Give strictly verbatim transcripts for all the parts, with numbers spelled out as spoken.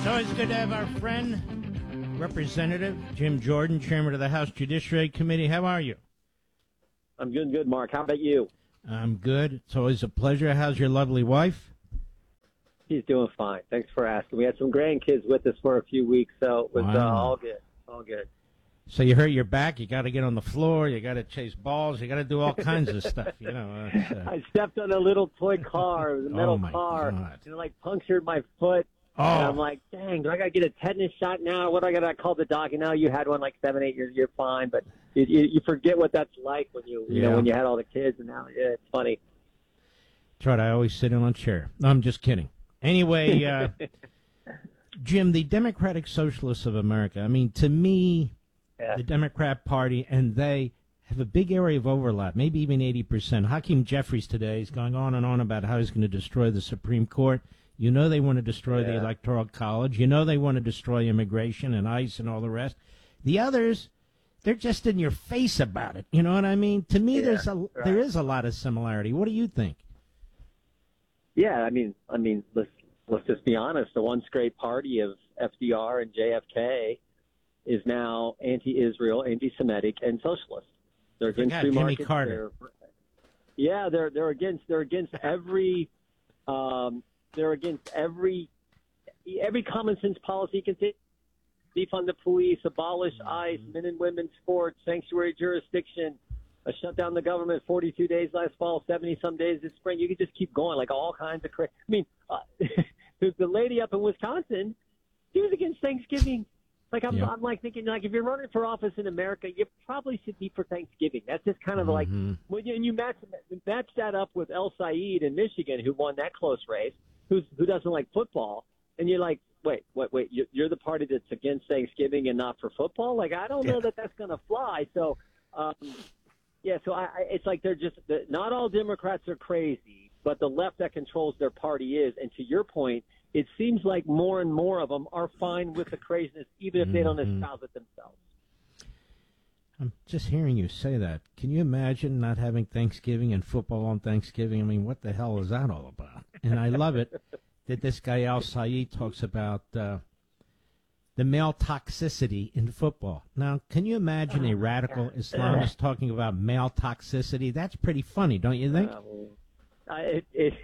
It's always good to have our friend, Representative Jim Jordan, Chairman of the House Judiciary Committee. How are you? I'm doing good, Mark. How about you? I'm good. It's always a pleasure. How's your lovely wife? She's doing fine. Thanks for asking. We had some grandkids with us for a few weeks, so it was Wow. uh, all good. All good. So you hurt your back. You got to get on the floor. You got to chase balls. You got to do all kinds of stuff. You know. Uh, I stepped on a little toy car. It was a metal Oh, my car. God. And it, like, punctured my foot. oh, And I'm like, dang, do I got to get a tetanus shot now? What do I got to call the doc? And now you had one like seven, eight years. You're fine. But you, you, you forget what that's like when you, you Yeah. know, when you had all the kids. And now yeah, it's funny. that's right. I always sit in on a chair. No, I'm just kidding. Anyway, uh, Jim, the Democratic Socialists of America, I mean, to me, Yeah. the Democrat Party and they have a big area of overlap, maybe even eighty percent. Hakeem Jeffries today is going on and on about how he's going to destroy the Supreme Court. You know they want to destroy the Yeah. Electoral College. You know they want to destroy immigration and ICE and all the rest. The others, they're just in your face about it. You know what I mean? To me, Yeah, there's a right. there is a lot of similarity. What do you think? Yeah, I mean, I mean, let's let's just be honest. The once great party of F D R and J F K is now anti-Israel, anti-Semitic, and socialist. They're against forgot free Jimmy markets. Carter. They're, yeah, they're they're against they're against every um, they're against every every common sense policy you can think. Defund the police, abolish ICE, men and women's sports, sanctuary jurisdiction, uh, shut down the government forty-two days last fall, seventy some days this spring. You could just keep going, like all kinds of crazy. I mean, uh, the, the lady up in Wisconsin, she was against Thanksgiving. Like I'm, Yeah. I'm like thinking, like if you're running for office in America, you probably should be for Thanksgiving. That's just kind of like Mhm. when you, and you match match that up with El Said in Michigan, who won that close race, who's who doesn't like football, and you're like, wait, wait, wait, you- you're the party that's against Thanksgiving and not for football? Like I don't know Yeah. that that's going to fly. So, um, yeah, so I, I, it's like they're just the, not all Democrats are crazy, but the left that controls their party is. And to your point, it seems like more and more of them are fine with the craziness, even if they don't Mhm. espouse it themselves. I'm just hearing you say that. Can you imagine not having Thanksgiving and football on Thanksgiving? I mean, what the hell is that all about? And I love it that this guy Al Saeed talks about uh, the male toxicity in football. Now, can you imagine a radical Islamist talking about male toxicity? That's pretty funny, don't you think? Um, I, it, it,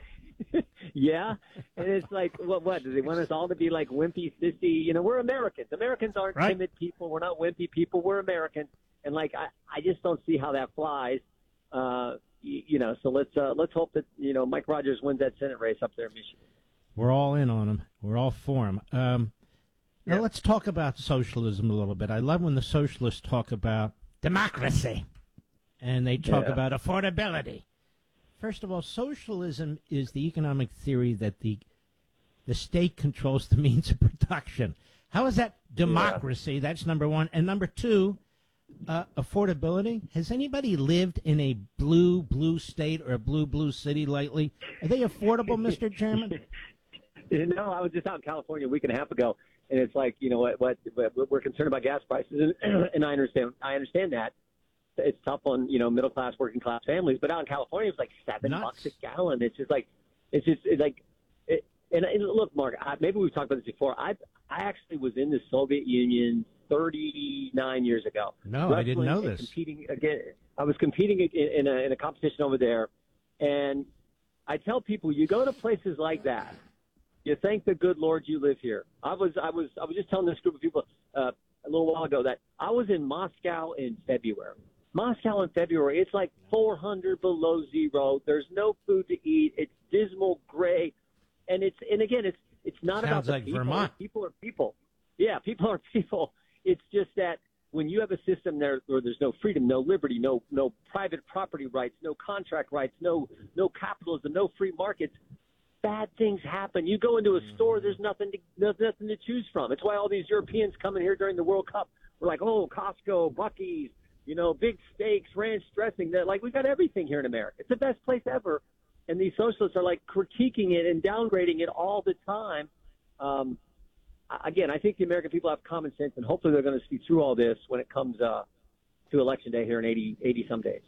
yeah, and it's like, what? What do they want us all to be like wimpy, sissy? You know, we're Americans. Americans aren't Right. timid people. We're not wimpy people. We're Americans, and like, I, I just don't see how that flies. Uh, you, you know, so let's uh, let's hope that you know Mike Rogers wins that Senate race up there in Michigan. We're all in on him. We're all for him. Um, now, Yeah. let's talk about socialism a little bit. I love when the socialists talk about democracy and they talk Yeah. about affordability. First of all, socialism is the economic theory that the the state controls the means of production. How is that democracy? That's number one. And number two, uh, affordability. Has anybody lived in a blue, blue state or a blue, blue city lately? Are they affordable, Mister Chairman? You know, I was just out in California a week and a half ago, and it's like, you know, what, what, what we're concerned about gas prices, and, and I understand, I understand that it's tough on, you know, middle class, working class families, but out in California, it's like seven Nuts. bucks a gallon. It's just like, it's just it's like, it, and, and look, Mark, I, maybe we've talked about this before. I, I actually was in the Soviet Union thirty-nine years ago. No, I didn't Wrestling know and this. Competing again, I was competing in, in a in a competition over there, and I tell people, you go to places like that, you thank the good Lord you live here. I was I was I was just telling this group of people uh, a little while ago that I was in Moscow in February. Moscow in February, it's like four hundred below zero. There's no food to eat. It's dismal, gray, and it's and again, it's it's not about Sounds the like people. Vermont. People are people. Yeah, people are people. It's just that when you have a system there where there's no freedom, no liberty, no no private property rights, no contract rights, no no capitalism, no free markets, bad things happen. You go into a store, there's nothing to there's nothing to choose from. It's why all these Europeans come in here during the World Cup. We're like, oh, Costco, Buc-ee's, you know, big steaks, ranch dressing. That like we got everything here in America. It's the best place ever. And these socialists are like critiquing it and downgrading it all the time. Um, again, I think the American people have common sense, and hopefully they're going to see through all this when it comes uh, to Election Day here in eighty, eighty some days.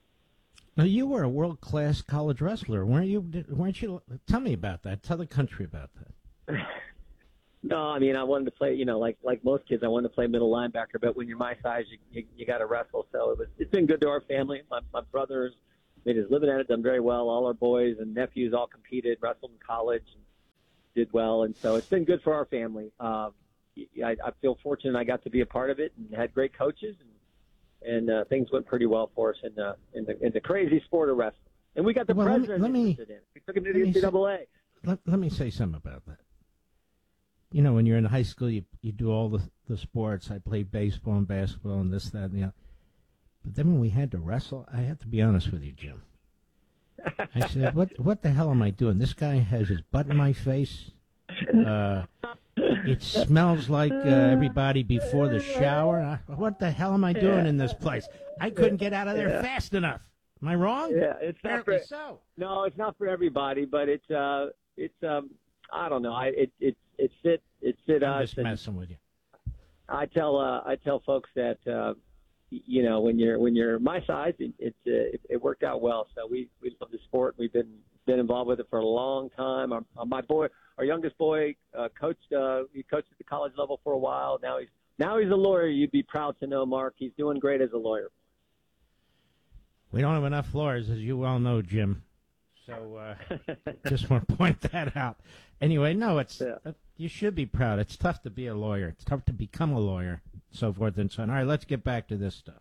Now, you were a world-class college wrestler, weren't you? Weren't you? Tell me about that. Tell the country about that. No, No, I mean, I wanted to play, you know, like like most kids, I wanted to play middle linebacker. But when you're my size, you you, you got to wrestle. So it was it's been good to our family. My, my brothers made us living at it, done very well. All our boys and nephews all competed, wrestled in college, and did well. And so it's been good for our family. Um, I, I feel fortunate I got to be a part of it and had great coaches, and, and uh, things went pretty well for us in, uh, in, the, in the crazy sport of wrestling. And we got the well, president let me, interested in it. We took him to the N C double A. Let, let me say something about that. You know, when you're in high school, you you do all the the sports. I played baseball and basketball and this, that, and the other. But then when we had to wrestle, I have to be honest with you, Jim. I said, what what the hell am I doing? This guy has his butt in my face. Uh, it smells like uh, everybody before the shower. I, what the hell am I doing in this place? I couldn't get out of there yeah. fast enough. Am I wrong? Yeah, it's not for, so. No, it's not for everybody, but it's uh, it's um, I don't know. I it it it fit it fit I'm us. just messing with you. I tell uh, I tell folks that uh, you know when you're when you're my size, it it, uh, it it worked out well. So we we love the sport. We've been been involved with it for a long time. Our, my boy, our youngest boy, uh, coached uh, he coached at the college level for a while. Now he's now he's a lawyer. You'd be proud to know, Mark. He's doing great as a lawyer. We don't have enough lawyers, as you well know, Jim. So uh, just want to point that out. Anyway, no, it's yeah. uh, you should be proud. It's tough to be a lawyer. It's tough to become a lawyer, so forth and so on. All right, let's get back to this stuff.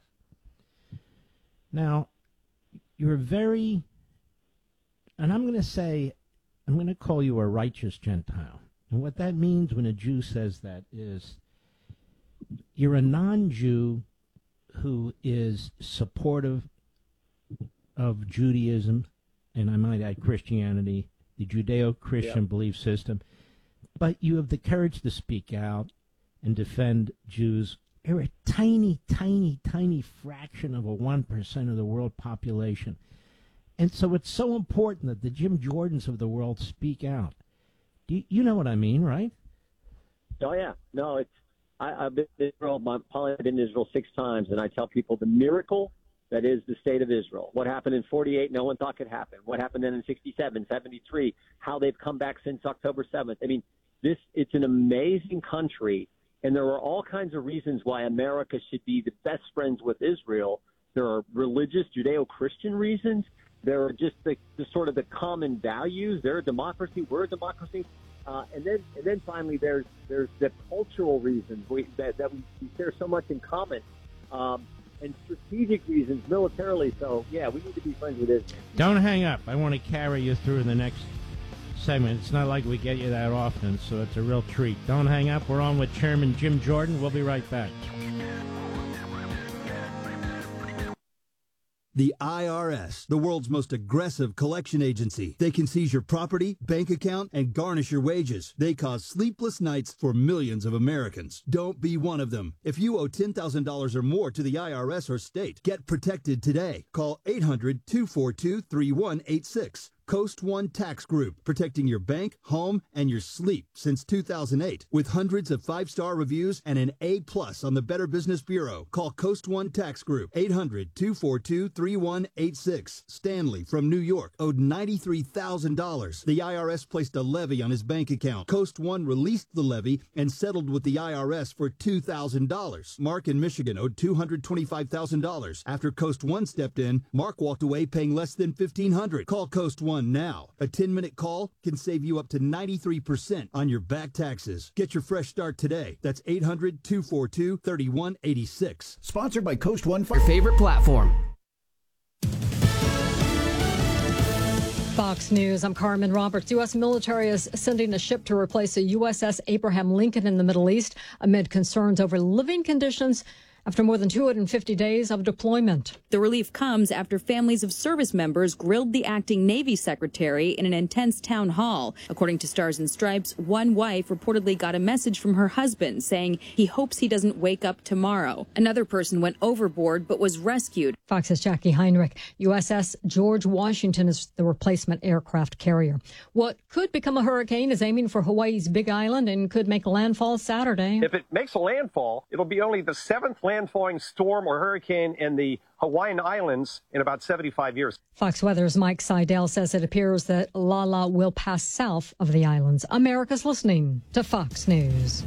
Now, you're very, and I'm going to say, I'm going to call you a righteous Gentile. And what that means when a Jew says that is you're a non-Jew who is supportive of Judaism, and I might add Christianity, the Judeo-Christian yeah. belief system, but you have the courage to speak out and defend Jews. They're a tiny, tiny, tiny fraction of a one percent of the world population. And so it's so important that the Jim Jordans of the world speak out. Do you, you know what I mean, right? Oh, yeah. No, it's I, I've been to Israel. I've probably been to Israel six times, and I tell people the miracle that is the state of Israel. What happened in forty-eight, no one thought could happen. What happened then in sixty-seven, seventy-three, how they've come back since October seventh. I mean, this it's an amazing country, and there are all kinds of reasons why America should be the best friends with Israel. There are religious, Judeo-Christian reasons. There are just the, the sort of the common values. They're a democracy. We're a democracy. Uh, and then and then finally, there's there's the cultural reasons we, that, that we share so much in common. Um, and strategic reasons militarily. So, yeah, we need to be friends with Israel. Don't hang up. I want to carry you through the next segment. It's not like we get you that often, so it's a real treat. Don't hang up. We're on with Chairman Jim Jordan. We'll be right back. The I R S, the world's most aggressive collection agency. They can seize your property, bank account, and garnish your wages. They cause sleepless nights for millions of Americans. Don't be one of them. If you owe ten thousand dollars or more to the I R S or state, get protected today. Call eight hundred, two four two, three one eight six. Coast One Tax Group, protecting your bank, home, and your sleep since two thousand eight. With hundreds of five-star reviews and an A plus on the Better Business Bureau. Call Coast One Tax Group, eight hundred, two four two, three one eight six. Stanley from New York owed ninety-three thousand dollars. The I R S placed a levy on his bank account. Coast One released the levy and settled with the I R S for two thousand dollars. Mark in Michigan owed two hundred twenty-five thousand dollars. After Coast One stepped in, Mark walked away paying less than fifteen hundred dollars. Call Coast One now. A ten-minute call can save you up to ninety-three percent on your back taxes. Get your fresh start today. That's eight hundred, two four two, three one eight six. Sponsored by Coast One. Your favorite platform. Fox News, I'm Carmen Roberts. U S military is sending a ship to replace a U S S Abraham Lincoln in the Middle East amid concerns over living conditions after more than two hundred fifty days of deployment. The relief comes after families of service members grilled the acting Navy secretary in an intense town hall. According to Stars and Stripes, one wife reportedly got a message from her husband saying he hopes he doesn't wake up tomorrow. Another person went overboard but was rescued. Fox's Jackie Heinrich. U S S George Washington is the replacement aircraft carrier. What could become a hurricane is aiming for Hawaii's Big Island and could make landfall Saturday. If it makes a landfall, it'll be only the seventh landfall landfalling storm or hurricane in the Hawaiian Islands in about seventy-five years. Fox Weather's Mike Seidel says it appears that Lala will pass south of the islands. America's listening to Fox News.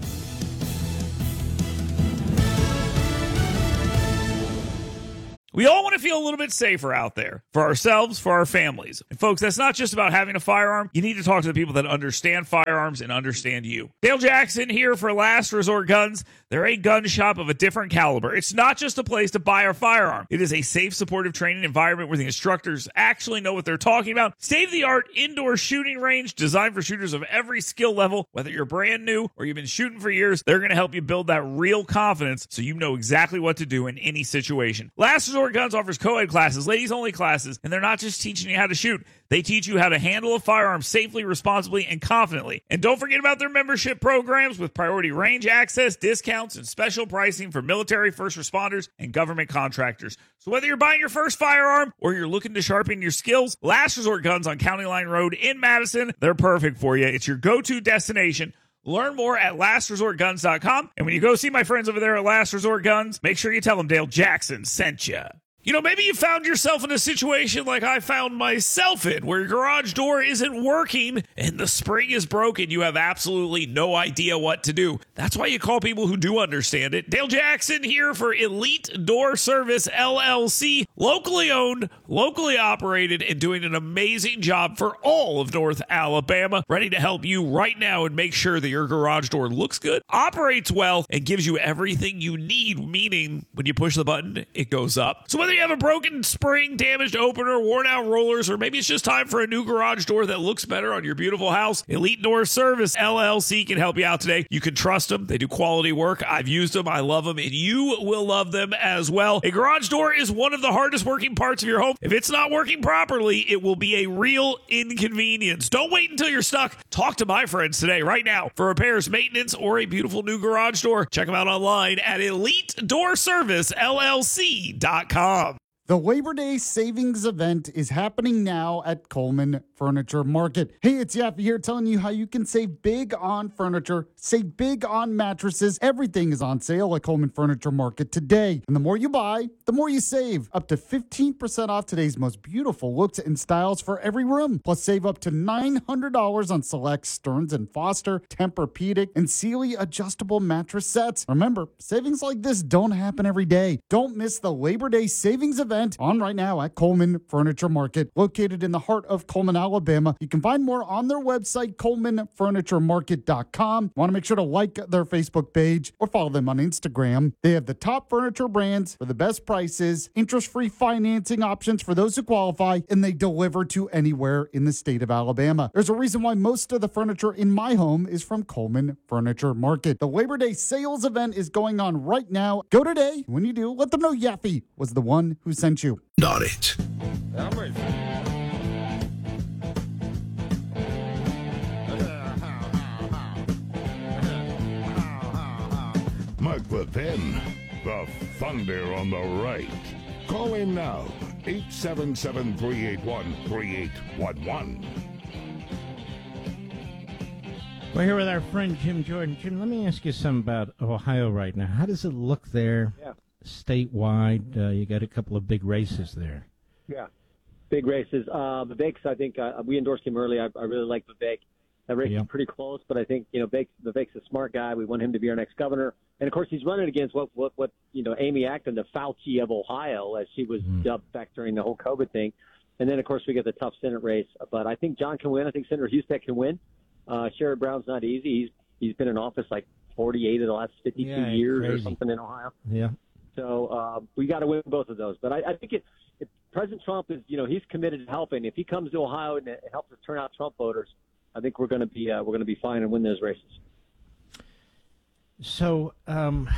We all want to feel a little bit safer out there for ourselves, for our families. And folks, that's not just about having a firearm. You need to talk to the people that understand firearms and understand you. Dale Jackson here for Last Resort Guns. They're a gun shop of a different caliber. It's not just a place to buy a firearm. It is a safe, supportive training environment where the instructors actually know what they're talking about. State-of-the-art indoor shooting range designed for shooters of every skill level. Whether you're brand new or you've been shooting for years, they're going to help you build that real confidence so you know exactly what to do in any situation. Last Resort Guns offers co-ed classes, ladies-only classes, and they're not just teaching you how to shoot. They teach you how to handle a firearm safely, responsibly, and confidently. And don't forget about their membership programs with priority range access, discounts, and special pricing for military, first responders, and government contractors. So whether you're buying your first firearm or you're looking to sharpen your skills, Last Resort Guns on County Line Road in Madison, they're perfect for you. It's your go-to destination. Learn more at last resort guns dot com. And when you go see my friends over there at Last Resort Guns, make sure you tell them Dale Jackson sent you. You know, maybe you found yourself in a situation like I found myself in, where your garage door isn't working and the spring is broken. You have absolutely no idea what to do. That's why you call people who do understand it. Dale Jackson here for Elite Door Service, L L C. Locally owned, locally operated, and doing an amazing job for all of North Alabama. Ready to help you right now and make sure that your garage door looks good, operates well, and gives you everything you need, meaning when you push the button, it goes up. So whether you have a broken spring, damaged opener, worn out rollers, or maybe it's just time for a new garage door that looks better on your beautiful house, Elite Door Service, L L C can help you out today. You can trust them. They do quality work. I've used them. I love them, and you will love them as well. A garage door is one of the hardest working parts of your home. If it's not working properly, it will be a real inconvenience. Don't wait until you're stuck. Talk to my friends today, right now, for repairs, maintenance, or a beautiful new garage door. Check them out online at elite door service L L C dot com. The Labor Day Savings Event is happening now at Coleman Furniture Market. Hey, it's Yaffe here telling you how you can save big on furniture, save big on mattresses. Everything is on sale at Coleman Furniture Market today. And the more you buy, the more you save. Up to fifteen percent off today's most beautiful looks and styles for every room. Plus, save up to nine hundred dollars on select Stearns and Foster, Tempur-Pedic, and Sealy adjustable mattress sets. Remember, savings like this don't happen every day. Don't miss the Labor Day Savings Event on right now at Coleman Furniture Market, located in the heart of Coleman, Alabama. You can find more on their website, coleman furniture market dot com. Want to make sure to like their Facebook page or follow them on Instagram. They have the top furniture brands for the best prices, interest-free financing options for those who qualify, and they deliver to anywhere in the state of Alabama. There's a reason why most of the furniture in my home is from Coleman Furniture Market. The Labor Day sales event is going on right now. Go today. When you do, let them know Yaffe was the one who sent you. Not it. Mark the ten. The Thunder on the right. Call in now. eight seven seven, three eight one, three eight one one. We're here with our friend Jim Jordan. Jim, let me ask you something about Ohio right now. How does it look there? Yeah. Statewide, uh, you got a couple of big races there. Yeah, big races. Uh, Vivek's, I think, uh, we endorsed him early. I, I really like Vivek. That race Yeah. is pretty close, but I think, you know, Vivek, Vivek's a smart guy. We want him to be our next governor. And, of course, he's running against what, what, what you know, Amy Acton, the Fauci of Ohio, as she was Mm. dubbed back during the whole COVID thing. And then, of course, we get the tough Senate race. But I think John can win. I think Senator Hustek can win. Uh, Sherrod Brown's not easy. He's He's been in office like forty-eight of the last fifty-two Yeah, years crazy. or something in Ohio. Yeah. So uh, we got to win both of those. But I, I think it, if President Trump is, you know, he's committed to helping. If he comes to Ohio and it helps us turn out Trump voters, I think we're going to be uh, we're going to be fine and win those races. So, um,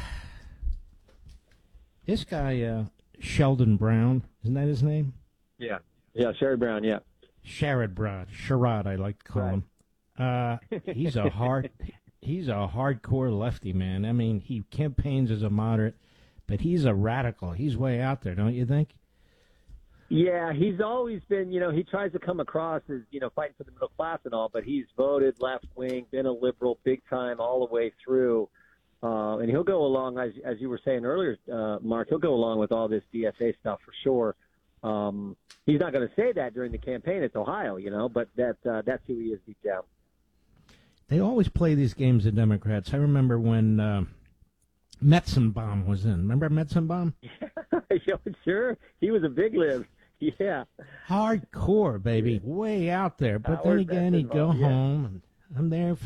this guy, uh, Sheldon Brown, isn't that his name? Yeah. Yeah, Sherrod Brown, yeah. Sherrod Brown. Sherrod, I like to call Right. him. Uh, he's a hard, he's a hardcore lefty, man. I mean, he campaigns as a moderate, but he's a radical. He's way out there, don't you think? Yeah, he's always been, you know, he tries to come across as, you know, fighting for the middle class and all, but he's voted left wing, been a liberal big time all the way through. Uh, and he'll go along, as as you were saying earlier, uh, Mark, he'll go along with all this D S A stuff for sure. Um, he's not going to say that during the campaign. It's Ohio, you know, but that uh, that's who he is deep down. They always play these games, the Democrats. I remember when uh, Metzenbaum was in. Remember Metzenbaum? Yeah, sure. He was a big live. Yeah. Hardcore, baby. Way out there. But Howard then again, he'd go Metzenbaum, yeah. home, and I'm there